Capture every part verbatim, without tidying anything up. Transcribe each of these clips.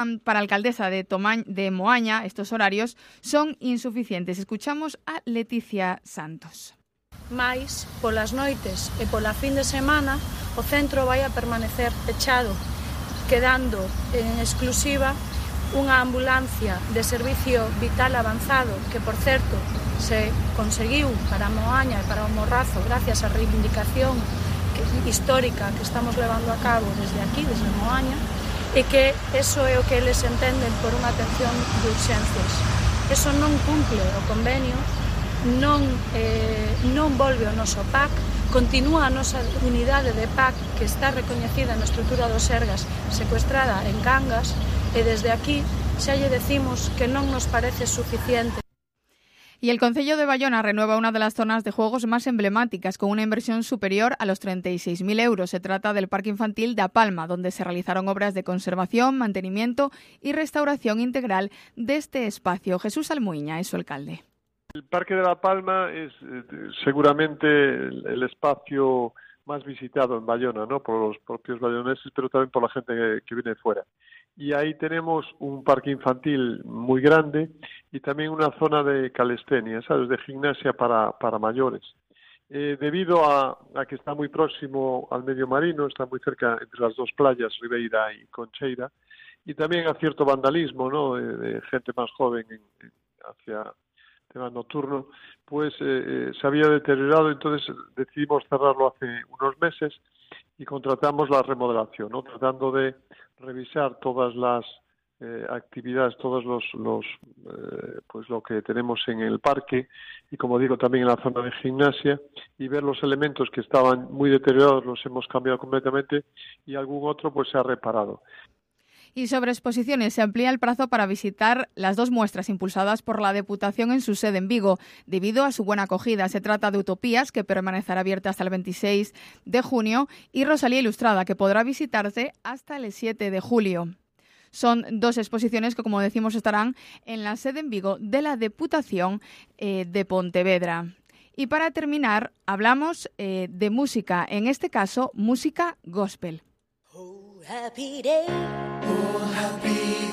Para la alcaldesa de, Toma- de Moaña, estos horarios son insuficientes. Escuchamos a Leticia Santos. Mais, polas noites e pola fin de semana, o centro vai a permanecer pechado, quedando en exclusiva unha ambulancia de servicio vital avanzado que, por certo, se conseguiu para Moaña e para o Morrazo gracias á reivindicación que, histórica que estamos levando a cabo desde aquí, desde Moaña, e que eso é o que eles entenden por unha atención de urxencias. Eso non cumple o convenio, non, eh, non volve ao noso P A C, continúa a nosa unidade de P A C que está recoñecida na estrutura dos Sergas secuestrada en Cangas, e desde aquí xa lle decimos que non nos parece suficiente. Y el Concello de Bayona renueva una de las zonas de juegos más emblemáticas con una inversión superior a los treinta y seis mil euros. Se trata del Parque Infantil da Palma, donde se realizaron obras de conservación, mantenimiento y restauración integral de este espacio. Jesús Almuiña es su alcalde. El Parque de la Palma es eh, seguramente el, el espacio más visitado en Bayona, ¿no? Por los propios bayoneses, pero también por la gente que, que viene de fuera. Y ahí tenemos un parque infantil muy grande y también una zona de calistenia, ¿sabes? De gimnasia para, para mayores. Eh, debido a, a que está muy próximo al medio marino, está muy cerca entre las dos playas, Ribeira y Concheira, y también a cierto vandalismo, ¿no? De, de gente más joven en, en, hacia tema nocturno, pues eh, eh, se había deteriorado, entonces decidimos cerrarlo hace unos meses y contratamos la remodelación, ¿no? Tratando de revisar todas las eh, actividades, todos los, los eh, pues lo que tenemos en el parque y, como digo, también en la zona de gimnasia, y ver los elementos que estaban muy deteriorados los hemos cambiado completamente y algún otro pues se ha reparado. Y sobre exposiciones, se amplía el plazo para visitar las dos muestras impulsadas por la Deputación en su sede en Vigo, debido a su buena acogida. Se trata de Utopías, que permanecerá abierta hasta el veintiséis de junio, y Rosalía Ilustrada, que podrá visitarse hasta el siete de julio. Son dos exposiciones que, como decimos, estarán en la sede en Vigo de la Deputación eh, de Pontevedra. Y para terminar, hablamos eh, de música, en este caso, música gospel. Oh, happy day. Oh, happy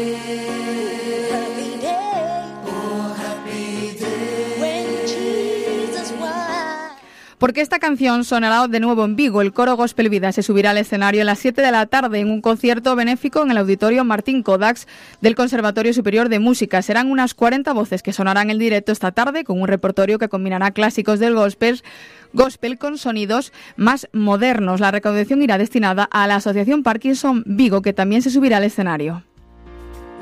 day. Happy day. Oh, happy day. When Jesus was. Porque esta canción sonará de nuevo en Vigo. El coro Gospel Vida se subirá al escenario a las siete de la tarde en un concierto benéfico en el Auditorio Martín Kodaks del Conservatorio Superior de Música. Serán unas cuarenta voces que sonarán en directo esta tarde con un repertorio que combinará clásicos del gospel, gospel con sonidos más modernos. La recaudación irá destinada a la Asociación Parkinson Vigo, que también se subirá al escenario.